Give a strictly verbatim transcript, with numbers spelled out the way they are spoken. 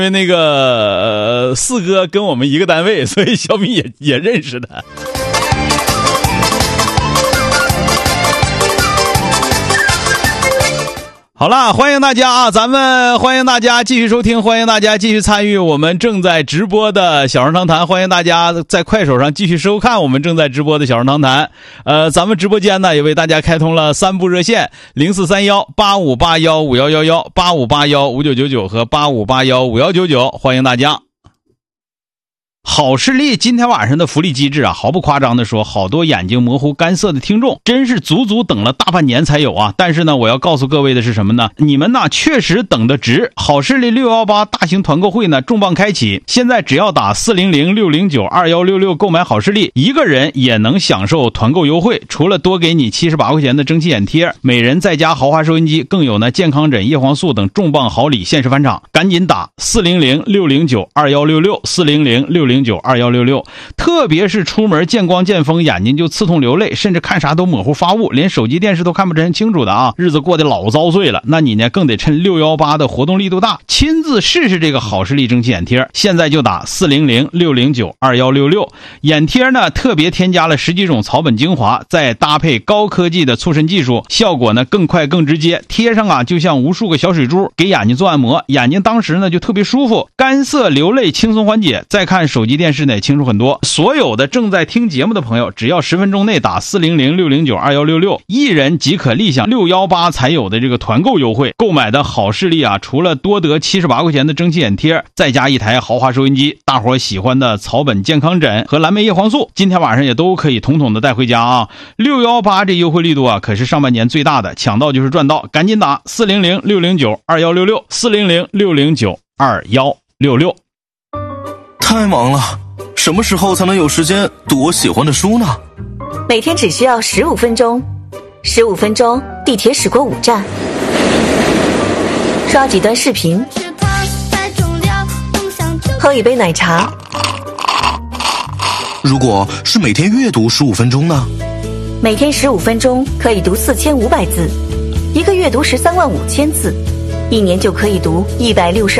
因为那个呃四哥跟我们一个单位，所以小米也也认识他。好啦，欢迎大家啊！咱们欢迎大家继续收听，欢迎大家继续参与我们正在直播的小声长谈，欢迎大家在快手上继续收看我们正在直播的小声长谈。呃，咱们直播间呢也为大家开通了三部热线：零四三幺八五八幺五幺幺幺、八五八幺五九九九和八五八幺五幺九九，欢迎大家。好视力今天晚上的福利机制啊，毫不夸张的说，好多眼睛模糊干涩的听众真是足足等了大半年才有啊。但是呢，我要告诉各位的是什么呢？你们呢确实等得值。好视力六一八大型团购会呢重磅开启，现在只要打四零零六零九二一六六购买好视力，一个人也能享受团购优惠。除了多给你七十八块钱的蒸汽眼贴，每人再加豪华收音机，更有呢健康枕、叶黄素等重磅好礼限时返场。赶紧打四零零六零九二一六六 四零零六零九二一六六，特别是出门见光见风，眼睛就刺痛流泪，甚至看啥都模糊发雾，连手机电视都看不真清楚的啊，日子过得老遭罪了。那你呢更得趁六一八的活动力度大，亲自试试这个好视力蒸汽眼贴。现在就打四零零六零九二一六六，眼贴呢特别添加了十几种草本精华，再搭配高科技的促渗技术，效果呢更快更直接，贴上啊就像无数个小水珠给眼睛做按摩，眼睛当时呢就特别舒服，干涩流泪轻松缓解。再看手机电视呢也清楚很多。所有的正在听节目的朋友，只要十分钟内打四零零六零九二一六六，一人即可立享六一八才有的这个团购优惠。购买的好视力啊，除了多得七十八块钱的蒸汽眼贴，再加一台豪华收音机，大伙喜欢的草本健康枕和蓝莓叶黄素，今天晚上也都可以统统的带回家啊。六一八这优惠力度啊，可是上半年最大的，抢到就是赚到，赶紧打四零零六零九二一六六 四零零六零九二一六六。 太忙了，什么时候才能有时间读我喜欢的书呢？ 每天只需要十五分钟，十五分钟地铁驶过五站，刷几段视频，喝一杯奶茶。 如果是每天阅读十五分钟呢？ 每天十五分钟可以读四千五百字，一个月读十三万五千字，一年就可以读一百六十